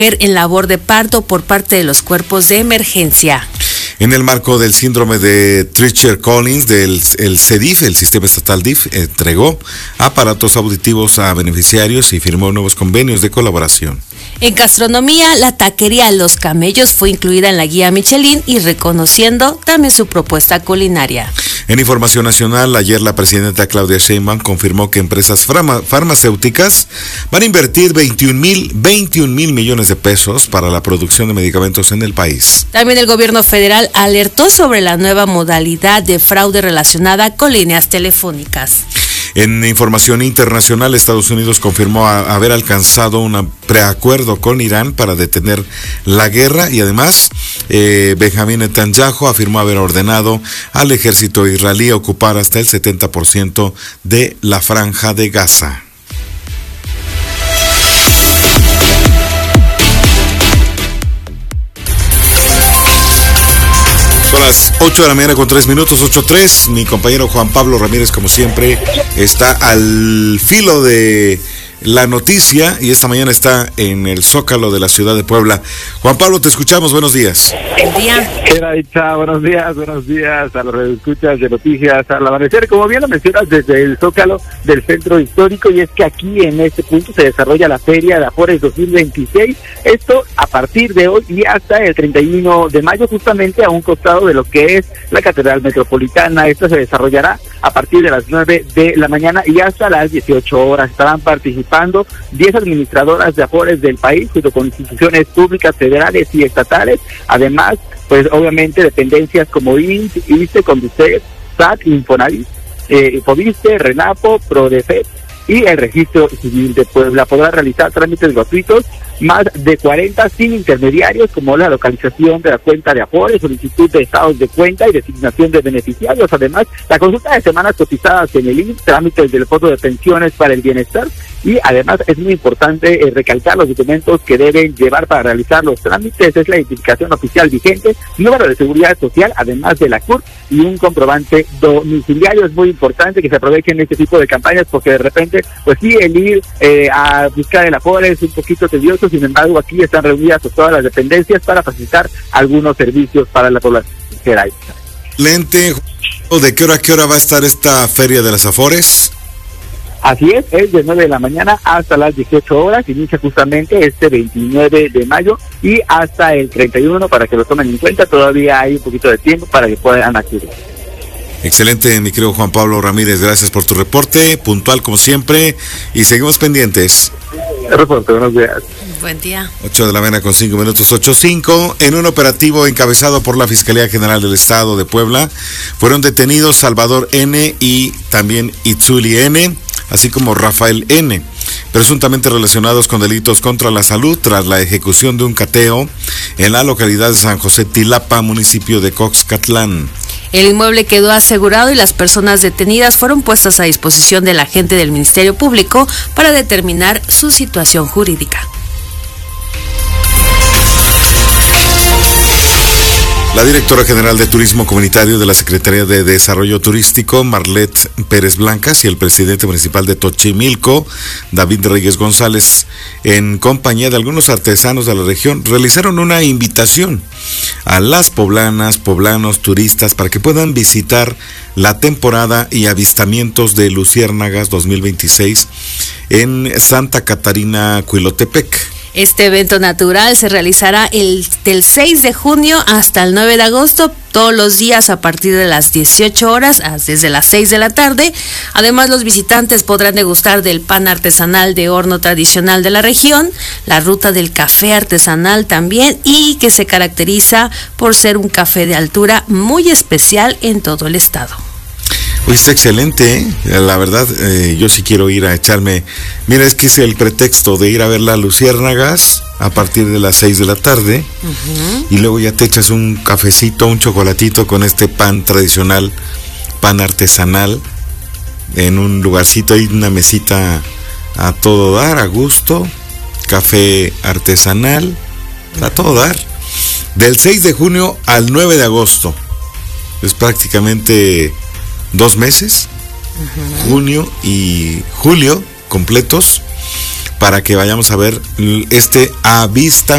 en labor de parto por parte de los cuerpos de emergencia. En el marco del síndrome de Treacher-Collins, el CEDIF, el Sistema Estatal DIF, entregó aparatos auditivos a beneficiarios y firmó nuevos convenios de colaboración. En gastronomía, la taquería Los Camellos fue incluida en la guía Michelin y reconociendo también su propuesta culinaria. En información nacional, ayer la presidenta Claudia Sheinbaum confirmó que empresas farmacéuticas van a invertir 21 mil millones de pesos para la producción de medicamentos en el país. También el gobierno federal alertó sobre la nueva modalidad de fraude relacionada con líneas telefónicas. En información internacional, Estados Unidos confirmó haber alcanzado un preacuerdo con Irán para detener la guerra y además Benjamín Netanyahu afirmó haber ordenado al ejército israelí ocupar hasta el 70% de la franja de Gaza. Son las 8 de la mañana con 3 minutos, 8:03. Mi compañero Juan Pablo Ramírez, como siempre, está al filo de la noticia y esta mañana está en el Zócalo de la ciudad de Puebla. Juan Pablo, te escuchamos, buenos días. Buen día. Era dicha, buenos días a los escuchas de noticias al amanecer. Como bien lo mencionas, desde el Zócalo del Centro Histórico, y es que aquí en este punto se desarrolla la Feria de Afores 2026, esto a partir de hoy y hasta el 31 de mayo, justamente a un costado de lo que es la Catedral Metropolitana. Esto se desarrollará a partir de las 9 de la mañana y hasta las 18 horas. Estarán participando 10 administradoras de Afores del país, junto con instituciones públicas, federales y estatales. Además, pues obviamente dependencias como INS, ISSSTE, CONDUCET, SAT, Infonavit, Fobiste, RENAPO, PRODEFET y el Registro Civil de Puebla. Podrá realizar trámites gratuitos, más de 40 sin intermediarios, como la localización de la cuenta de Afores, solicitud de estados de cuenta y designación de beneficiarios. Además, la consulta de semanas cotizadas en el IMSS, trámites del Fondo de Pensiones para el Bienestar, y además es muy importante recalcar los documentos que deben llevar para realizar los trámites. Es la identificación oficial vigente, número de seguridad social, además de la CURP y un comprobante domiciliario. Es muy importante que se aprovechen este tipo de campañas, porque de repente, pues sí, el ir a buscar el Afore es un poquito tedioso. Sin embargo, aquí están reunidas todas las dependencias para facilitar algunos servicios para la población. Lente, ¿de qué hora va a estar esta Feria de las Afores? Así es de 9 de la mañana hasta las 18 horas, inicia justamente este 29 de mayo y hasta el 31, para que lo tomen en cuenta. Todavía hay un poquito de tiempo para que puedan acudir. Excelente, mi querido Juan Pablo Ramírez, gracias por tu reporte, puntual como siempre, y seguimos pendientes. Reporte, buenos días. Buen día. 8 de la mañana con 5 minutos, 8:05. En un operativo encabezado por la Fiscalía General del Estado de Puebla, fueron detenidos Salvador N. y también Itzuli N., así como Rafael N., presuntamente relacionados con delitos contra la salud tras la ejecución de un cateo en la localidad de San José Tilapa, municipio de Coxcatlán. El inmueble quedó asegurado y las personas detenidas fueron puestas a disposición del agente del Ministerio Público para determinar su situación jurídica. La directora general de Turismo Comunitario de la Secretaría de Desarrollo Turístico, Marlet Pérez Blancas, y el presidente municipal de Tochimilco, David Reyes González, en compañía de algunos artesanos de la región, realizaron una invitación a las poblanas, poblanos, turistas, para que puedan visitar la temporada y avistamientos de luciérnagas 2026 en Santa Catarina, Cuilotepec. Este evento natural se realizará del 6 de junio hasta el 9 de agosto, todos los días a partir de las 18 horas, desde las 6 de la tarde. Además, los visitantes podrán degustar del pan artesanal de horno tradicional de la región, la ruta del café artesanal también, y que se caracteriza por ser un café de altura muy especial en todo el estado. Pues está excelente, ¿eh? La verdad, yo sí quiero ir a echarme. Mira, es que es el pretexto de ir a ver las luciérnagas a partir de las 6 de la tarde, y luego ya te echas un cafecito, un chocolatito con este pan tradicional, pan artesanal, en un lugarcito ahí, una mesita a todo dar, a gusto, café artesanal, a todo dar, del 6 de junio al 9 de agosto. Es prácticamente 2 meses, junio y julio completos, para que vayamos a ver este avistamiento.